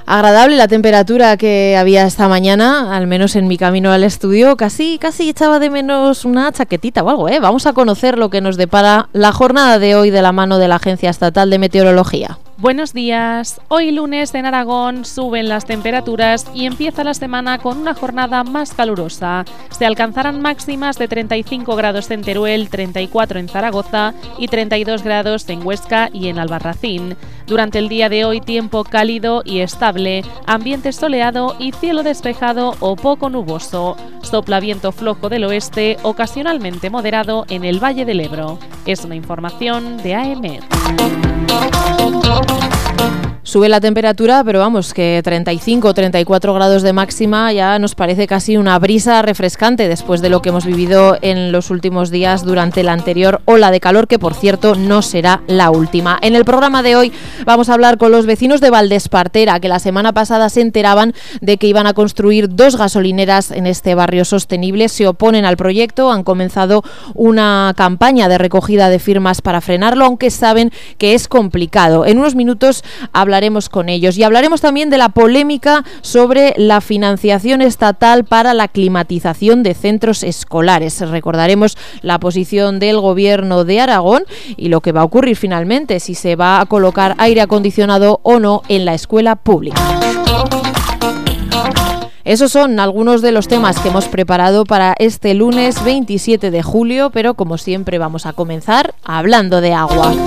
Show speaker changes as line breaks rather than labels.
Agradable la temperatura que había esta mañana, al menos en mi camino al estudio. Casi echaba de menos una chaquetita o algo, ¿eh? Vamos a conocer lo que nos depara la jornada de hoy de la mano de la Agencia Estatal de Meteorología.
Buenos días. Hoy lunes en Aragón suben las temperaturas y empieza la semana con una jornada más calurosa. Se alcanzarán máximas de 35 grados en Teruel, 34 en Zaragoza y 32 grados en Huesca y en Albarracín. Durante el día de hoy tiempo cálido y estable, ambiente soleado y cielo despejado o poco nuboso. Sopla viento flojo del oeste, ocasionalmente moderado en el Valle del Ebro. Es una información de AEMET.
Sube la temperatura, pero vamos, que 35 o 34 grados de máxima ya nos parece casi una brisa refrescante después de lo que hemos vivido en los últimos días durante la anterior ola de calor, que por cierto no será la última. En el programa de hoy vamos a hablar con los vecinos de Valdespartera, que la semana pasada se enteraban de que iban a construir 2 gasolineras en este barrio sostenible. Se oponen al proyecto, han comenzado una campaña de recogida de firmas para frenarlo, aunque saben que es complicado. En unos minutos hablaremos con ellos y hablaremos también de la polémica sobre la financiación estatal para la climatización de centros escolares. Recordaremos la posición del Gobierno de Aragón y lo que va a ocurrir finalmente, si se va a colocar aire acondicionado o no en la escuela pública. Esos son algunos de los temas que hemos preparado para este lunes 27 de julio, pero como siempre vamos a comenzar hablando de agua.